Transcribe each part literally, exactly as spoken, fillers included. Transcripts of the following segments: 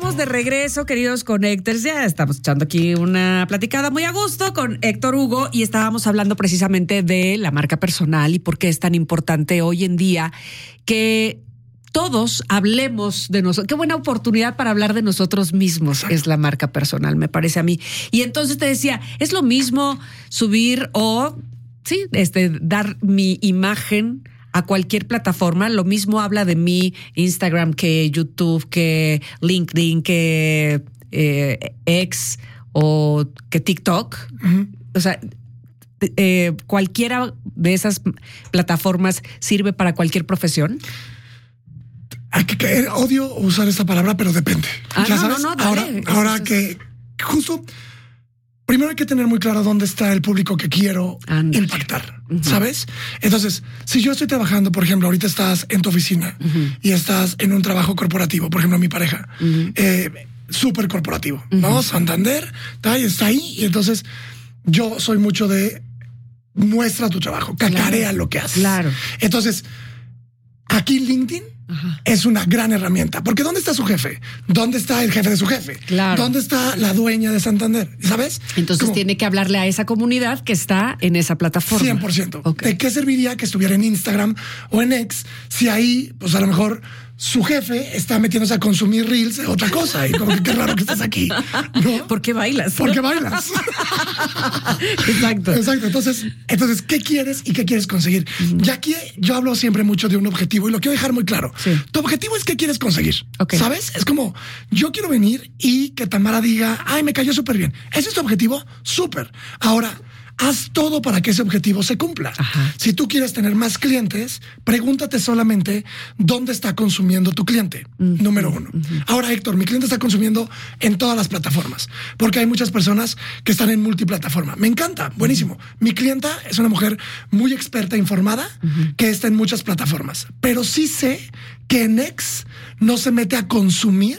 estamos de regreso, queridos Connectors. Ya estamos echando aquí una platicada muy a gusto con Héctor Hugo y estábamos hablando precisamente de la marca personal y por qué es tan importante hoy en día que todos hablemos de nosotros. Qué buena oportunidad para hablar de nosotros mismos es la marca personal, me parece a mí. Y entonces te decía, es lo mismo subir o, sí, este, dar mi imagen a cualquier plataforma. Lo mismo habla de mí Instagram que YouTube, que LinkedIn, que eh, X o que TikTok. Uh-huh. O sea, eh, cualquiera de esas plataformas sirve para cualquier profesión. Hay que caer, odio usar esta palabra, pero depende. Ah, ya no, sabes, no, no, dale. ahora, ahora es, que justo primero hay que tener muy claro dónde está el público que quiero Andale. impactar, uh-huh. ¿sabes? Entonces, si yo estoy trabajando, por ejemplo, ahorita estás en tu oficina uh-huh. y estás en un trabajo corporativo, por ejemplo, mi pareja, uh-huh. eh, súper corporativo, uh-huh. ¿no? Santander, está ahí, está ahí, y entonces yo soy mucho de muestra tu trabajo, cacarea claro. lo que haces. Claro. Entonces, aquí LinkedIn Ajá. es una gran herramienta. Porque ¿dónde está su jefe? ¿Dónde está el jefe de su jefe? Claro. ¿Dónde está la dueña de Santander? ¿Sabes? Entonces como, tiene que hablarle a esa comunidad que está en esa plataforma. cien por ciento. Okay. ¿De qué serviría que estuviera en Instagram o en X si ahí, pues a lo mejor su jefe está metiéndose a consumir reels de otra cosa? Y como que qué raro que estás aquí, ¿no? ¿Por qué bailas? Porque bailas. Exacto. Exacto. Entonces, entonces, ¿qué quieres y qué quieres conseguir? Uh-huh. Y aquí yo hablo siempre mucho de un objetivo y lo quiero dejar muy claro. Sí. Tu objetivo es qué quieres conseguir. Okay. ¿Sabes? Es como, yo quiero venir y que Tamara diga, ay, me cayó súper bien. ¿Ese es tu objetivo? Súper. Ahora, haz todo para que ese objetivo se cumpla. Ajá. Si tú quieres tener más clientes, pregúntate solamente dónde está consumiendo tu cliente. Uh-huh. Número uno. Uh-huh. Ahora, Héctor, mi cliente está consumiendo en todas las plataformas, porque hay muchas personas que están en multiplataforma. Me encanta, buenísimo. Uh-huh. Mi clienta es una mujer muy experta, informada, uh-huh. que está en muchas plataformas, pero sí sé que en X no se mete a consumir,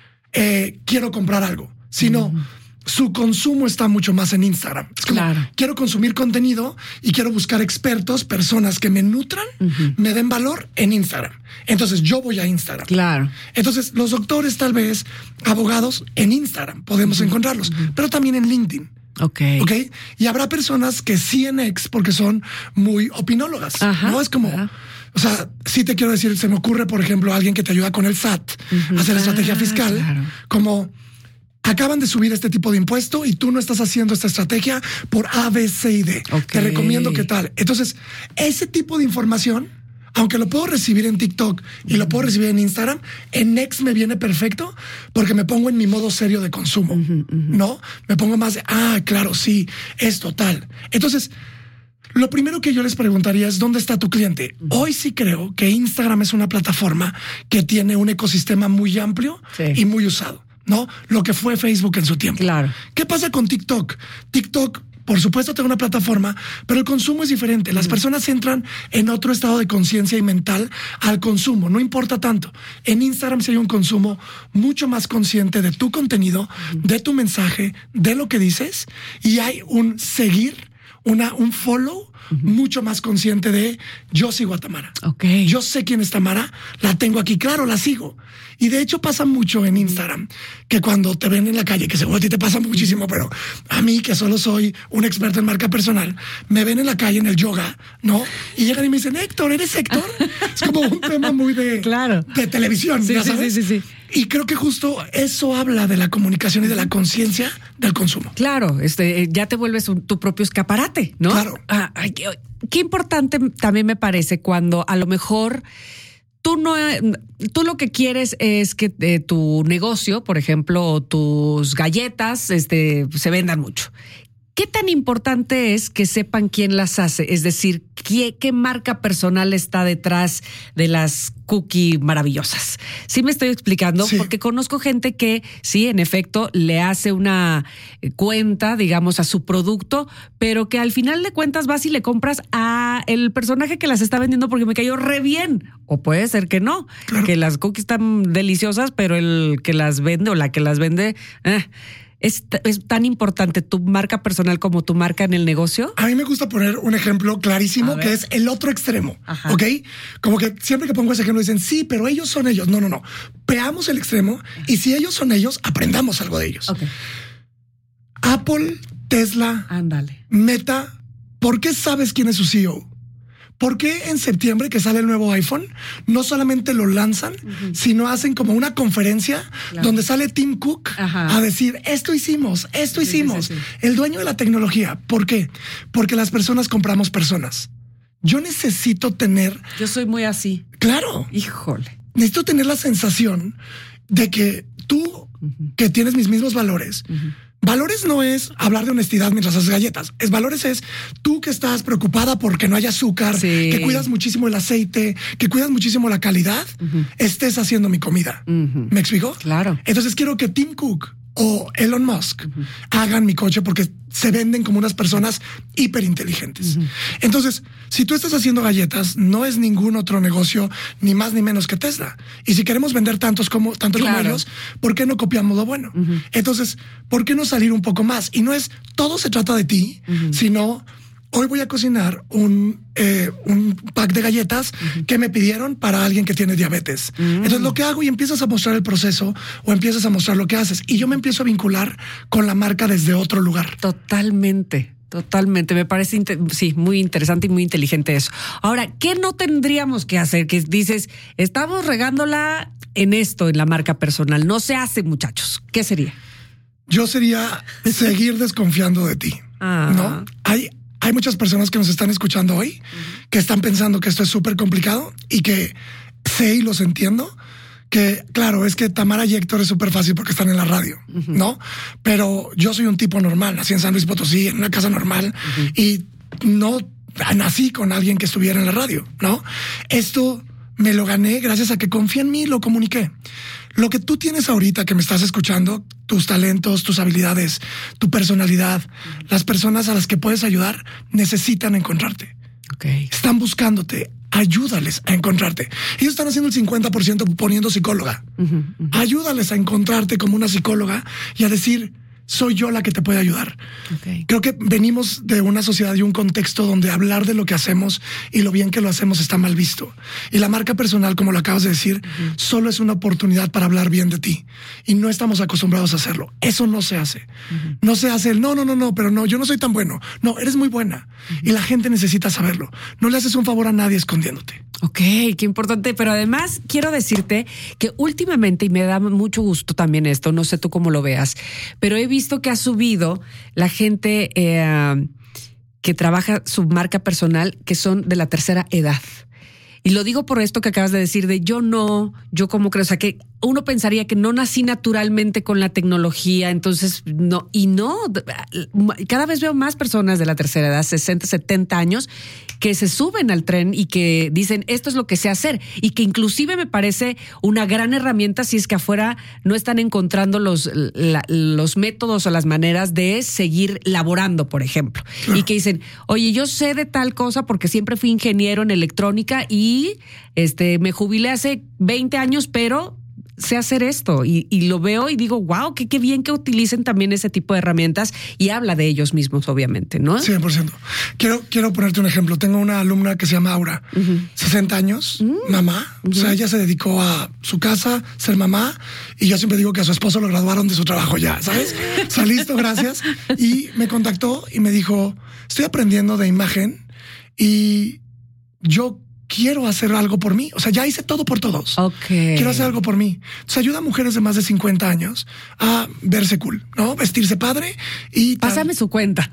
eh, quiero comprar algo, sino... Uh-huh. Su consumo está mucho más en Instagram. Es como, claro. quiero consumir contenido y quiero buscar expertos, personas que me nutran, uh-huh. me den valor en Instagram. Entonces yo voy a Instagram. Claro. Entonces los doctores, tal vez, abogados en Instagram podemos uh-huh. encontrarlos, uh-huh. pero también en LinkedIn. Ok. Ok. Y habrá personas que sí en X porque son muy opinólogas. Ajá. No es como... Ajá. O sea, sí te quiero decir, se me ocurre, por ejemplo, alguien que te ayuda con el S A T, uh-huh. a hacer ah, estrategia fiscal, claro. como... Acaban de subir este tipo de impuesto y tú no estás haciendo esta estrategia por A, B, C y D. Okay. Te recomiendo que tal. Entonces, ese tipo de información, aunque lo puedo recibir en TikTok y lo puedo recibir en Instagram, en X me viene perfecto porque me pongo en mi modo serio de consumo, uh-huh, uh-huh. ¿no? Me pongo más de, ah, claro, sí, esto, tal. Entonces, lo primero que yo les preguntaría es, ¿dónde está tu cliente? Uh-huh. Hoy sí creo que Instagram es una plataforma que tiene un ecosistema muy amplio sí. y muy usado. ¿No? Lo que fue Facebook en su tiempo. Claro. ¿Qué pasa con TikTok? TikTok, por supuesto, tiene una plataforma, pero el consumo es diferente. Las mm. personas entran en otro estado de conciencia y mental al consumo. No importa tanto. En Instagram sí hay un consumo mucho más consciente de tu contenido, mm. de tu mensaje, de lo que dices, y hay un seguir, una, un follow uh-huh. mucho más consciente de yo sigo a Tamara. Okay. Yo sé quién es Tamara, la tengo aquí, claro, la sigo. Y de hecho pasa mucho en Instagram que cuando te ven en la calle, que seguro a ti te pasa muchísimo, pero a mí, que solo soy un experto en marca personal, me ven en la calle en el yoga, ¿no? Y llegan y me dicen, Héctor, ¿eres Héctor? Es como un tema muy de, claro. de televisión, sí, ¿ya sí, sabes? Sí, sí, sí. Y creo que justo eso habla de la comunicación y de la conciencia del consumo. Claro, este, ya te vuelves un, tu propio escaparate, ¿no? Claro. Ah, ay, qué, qué importante también me parece cuando a lo mejor tú no, tú lo que quieres es que eh, tu negocio, por ejemplo, tus galletas, este, se vendan mucho. ¿Qué tan importante es que sepan quién las hace? Es decir, ¿qué, qué marca personal está detrás de las cookies maravillosas? Sí me estoy explicando, sí. porque conozco gente que sí, en efecto, le hace una cuenta, digamos, a su producto, pero que al final de cuentas vas y le compras a el personaje que las está vendiendo porque me cayó re bien. O puede ser que no, claro. que las cookies están deliciosas, pero el que las vende o la que las vende... Eh, ¿Es, ¿Es tan importante tu marca personal como tu marca en el negocio? A mí me gusta poner un ejemplo clarísimo que es el otro extremo, Ajá. ¿ok? Como que siempre que pongo ese ejemplo dicen, sí, pero ellos son ellos. No, no, no. veamos el extremo y si ellos son ellos, aprendamos algo de ellos. Okay. Apple, Tesla, Ándale. Meta, ¿por qué sabes quién es su C E O? ¿Por qué en septiembre que sale el nuevo iPhone no solamente lo lanzan, uh-huh. sino hacen como una conferencia claro. donde sale Tim Cook Ajá. a decir esto hicimos, esto sí, hicimos, sí, sí, sí. el dueño de la tecnología? ¿Por qué? Porque las personas compramos personas. Yo necesito tener... Yo soy muy así. Claro. Híjole. Necesito tener la sensación de que tú, uh-huh. que tienes mis mismos valores, uh-huh. valores no es hablar de honestidad mientras haces galletas. Es valores es tú que estás preocupada porque no haya azúcar, sí. que cuidas muchísimo el aceite, que cuidas muchísimo la calidad, uh-huh. estés haciendo mi comida. Uh-huh. ¿Me explico? Claro. Entonces quiero que Tim Cook o Elon Musk uh-huh. hagan mi coche porque se venden como unas personas hiperinteligentes. Uh-huh. Entonces, si tú estás haciendo galletas, no es ningún otro negocio, ni más ni menos que Tesla. Y si queremos vender tantos como, tanto claro. como ellos, ¿por qué no copiamos lo bueno? Uh-huh. Entonces, ¿por qué no salir un poco más? Y no es, todo se trata de ti, uh-huh. sino... Hoy voy a cocinar un, eh, un pack de galletas uh-huh. que me pidieron para alguien que tiene diabetes. Uh-huh. Entonces lo que hago y empiezas a mostrar el proceso o empiezas a mostrar lo que haces y yo me empiezo a vincular con la marca desde otro lugar. Totalmente. Totalmente, me parece inter- sí, muy interesante y muy inteligente eso. Ahora, ¿qué no tendríamos que hacer? Que dices, estamos regándola en esto, en la marca personal. No se hace, muchachos. ¿Qué sería? Yo sería seguir desconfiando de ti. Ah. ¿No? Hay Hay muchas personas que nos están escuchando hoy uh-huh. que están pensando que esto es súper complicado y que sé y los entiendo. Que claro, es que Tamara y Héctor es súper fácil porque están en la radio, uh-huh. ¿no? Pero yo soy un tipo normal, nací en San Luis Potosí, en una casa normal uh-huh. y no nací con alguien que estuviera en la radio, ¿no? Esto me lo gané gracias a que confié en mí y lo comuniqué. Lo que tú tienes ahorita que me estás escuchando, tus talentos, tus habilidades, tu personalidad, uh-huh. las personas a las que puedes ayudar necesitan encontrarte. Okay. Están buscándote. Ayúdales a encontrarte. Ellos están haciendo el cincuenta por ciento poniendo psicóloga. Uh-huh, uh-huh. Ayúdales a encontrarte como una psicóloga y a decir, soy yo la que te puede ayudar. Okay. Creo que venimos de una sociedad y un contexto donde hablar de lo que hacemos y lo bien que lo hacemos está mal visto. Y la marca personal, como lo acabas de decir, uh-huh. solo es una oportunidad para hablar bien de ti. Y no estamos acostumbrados a hacerlo. Eso no se hace. Uh-huh. No se hace el no, no, no, no, pero no, yo no soy tan bueno. No, eres muy buena. Uh-huh. Y la gente necesita saberlo. No le haces un favor a nadie escondiéndote. Ok, qué importante. Pero además quiero decirte que últimamente, y me da mucho gusto también esto, no sé tú cómo lo veas, pero he visto que ha subido la gente eh, que trabaja su marca personal, que son de la tercera edad. Y lo digo por esto que acabas de decir de yo no, yo como creo, o sea que uno pensaría que no nací naturalmente con la tecnología, entonces no, y no, cada vez veo más personas de la tercera edad, sesenta, setenta años, que se suben al tren y que dicen esto es lo que sé hacer y que inclusive me parece una gran herramienta si es que afuera no están encontrando los, la, los métodos o las maneras de seguir laborando, por ejemplo. Claro. Y que dicen, oye, yo sé de tal cosa porque siempre fui ingeniero en electrónica y este me jubilé hace veinte años, pero sé hacer esto y, y lo veo y digo, wow, qué, qué bien que utilicen también ese tipo de herramientas y habla de ellos mismos, obviamente, ¿no? cien por ciento. Quiero, quiero ponerte un ejemplo. Tengo una alumna que se llama Aura, uh-huh. sesenta años, uh-huh. mamá. Uh-huh. O sea, ella se dedicó a su casa, ser mamá, y yo siempre digo que a su esposo lo graduaron de su trabajo ya, ¿sabes? O sea, listo, gracias. Y me contactó y me dijo, estoy aprendiendo de imagen y yo quiero hacer algo por mí. O sea, ya hice todo por todos. Okay. Quiero hacer algo por mí. Entonces ayuda a mujeres de más de cincuenta años a verse cool, ¿no? Vestirse padre y... Pásame su cuenta.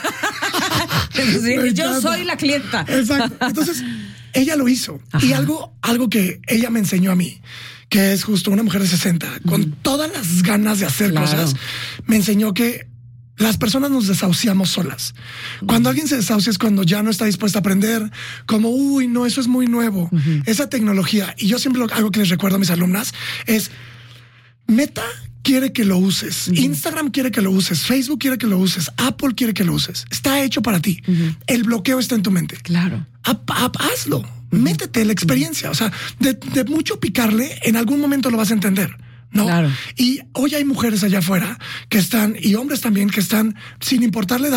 Sí, yo soy la clienta. Exacto. Entonces, ella lo hizo. Ajá. Y algo, algo que ella me enseñó a mí, que es justo una mujer de sesenta, mm. con todas las ganas de hacer claro. cosas, me enseñó que las personas nos desahuciamos solas. Cuando alguien se desahucia es cuando ya no está dispuesta a aprender, como, uy, no, eso es muy nuevo. Uh-huh. Esa tecnología, y yo siempre lo, algo que les recuerdo a mis alumnas es, Meta quiere que lo uses, uh-huh. Instagram quiere que lo uses, Facebook quiere que lo uses, Apple quiere que lo uses. Está hecho para ti. Uh-huh. El bloqueo está en tu mente. Claro. Ap- ap- hazlo. Uh-huh. Métete la experiencia. Uh-huh. O sea, de, de mucho picarle, en algún momento lo vas a entender. ¿No? Claro. Y hoy hay mujeres allá afuera que están, y hombres también, que están, sin importar la edad,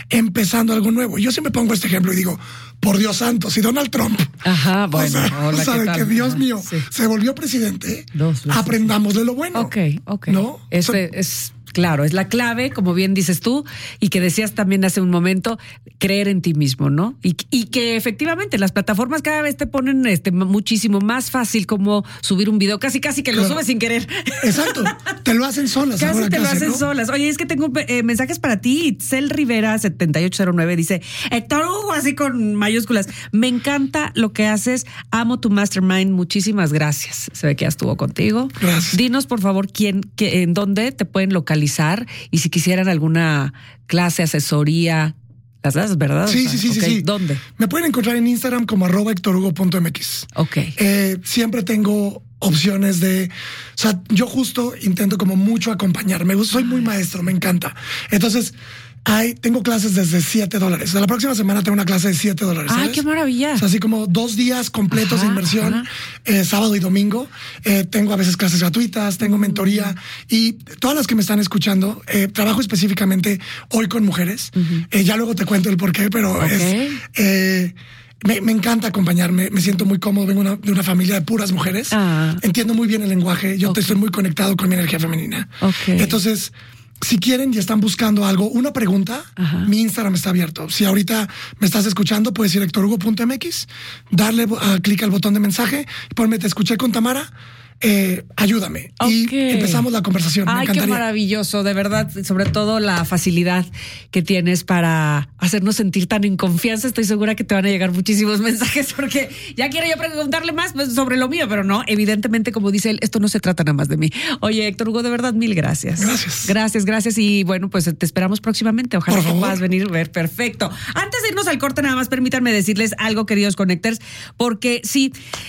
empezando algo nuevo. Yo siempre pongo este ejemplo y digo, por Dios santo, si Donald Trump, Ajá, bueno, o sea, hola, o sea de tal? que Dios Ajá, mío sí. se volvió presidente, Dos veces, aprendámosle sí. lo bueno. Ok, ok. ¿No? Este o sea, es... Claro, es la clave, como bien dices tú, y que decías también hace un momento, creer en ti mismo, ¿no? Y, y que efectivamente las plataformas cada vez te ponen este muchísimo más fácil como subir un video, casi casi que claro. lo subes sin querer. Exacto, te lo hacen solas. Casi ahora te casi, lo hacen ¿no? solas. Oye, es que tengo eh, mensajes para ti. Itzel Rivera setenta y ocho cero nueve dice, Héctor Hugo, así con mayúsculas, me encanta lo que haces, amo tu mastermind, muchísimas gracias. Se ve que ya estuvo contigo. Gracias. Dinos, por favor, quién, qué, en dónde te pueden localizar y si quisieran alguna clase, asesoría, las das, ¿verdad? Sí, o sea, sí, sí, okay. sí, sí. ¿Dónde? Me pueden encontrar en Instagram como arroba hectorhugo punto mx. Ok. Eh, siempre tengo opciones de, o sea, yo justo intento como mucho acompañar. Me gusta, soy muy maestro, me encanta. Entonces, hay, tengo clases desde siete dólares. O sea, la próxima semana tengo una clase de siete dólares. ¡Ay, qué maravilla! O sea, así como dos días completos ajá, de inversión, eh, sábado y domingo. Eh, tengo a veces clases gratuitas, tengo mentoría uh-huh. y todas las que me están escuchando, eh, trabajo específicamente hoy con mujeres. Uh-huh. Eh, ya luego te cuento el por qué, pero okay. es... Eh, Me, me encanta acompañarme, me siento muy cómodo, vengo una, de una familia de puras mujeres, ah. entiendo muy bien el lenguaje, yo okay. te estoy muy conectado con mi energía femenina. Okay. Entonces, si quieren y están buscando algo, una pregunta, ajá. mi Instagram está abierto. Si ahorita me estás escuchando, puedes ir a hectorhugo punto mx, darle uh, clic al botón de mensaje y ponme, te escuché con Tamara. Eh, ayúdame. Okay. Y empezamos la conversación. Ay, me encantaría. Qué maravilloso, de verdad, sobre todo la facilidad que tienes para hacernos sentir tan en confianza. Estoy segura que te van a llegar muchísimos mensajes porque ya quiero yo preguntarle más pues, sobre lo mío, pero no, evidentemente, como dice él, esto no se trata nada más de mí. Oye, Héctor Hugo, de verdad, mil gracias. Gracias. Gracias, gracias. Y bueno, pues te esperamos próximamente. Ojalá Por que favor. puedas venir a ver. Perfecto. Antes de irnos al corte, nada más permítanme decirles algo, queridos Connectors, porque sí,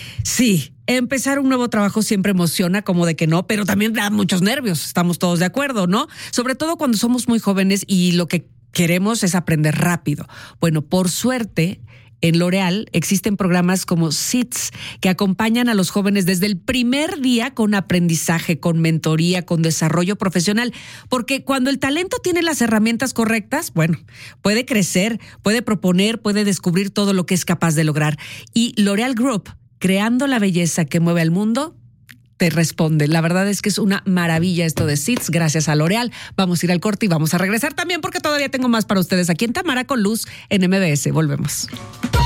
sí. Empezar un nuevo trabajo siempre emociona, como de que no, pero también da muchos nervios, estamos todos de acuerdo, ¿no? Sobre todo cuando somos muy jóvenes y lo que queremos es aprender rápido. Bueno, por suerte, en L'Oréal existen programas como S I T S que acompañan a los jóvenes desde el primer día con aprendizaje, con mentoría, con desarrollo profesional, porque cuando el talento tiene las herramientas correctas, bueno, puede crecer, puede proponer, puede descubrir todo lo que es capaz de lograr. Y L'Oréal Group, creando la belleza que mueve al mundo, te responde. La verdad es que es una maravilla esto de S I T S, gracias a L'Oréal. Vamos a ir al corte y vamos a regresar también porque todavía tengo más para ustedes aquí en Tamara con Luz en M B S. Volvemos.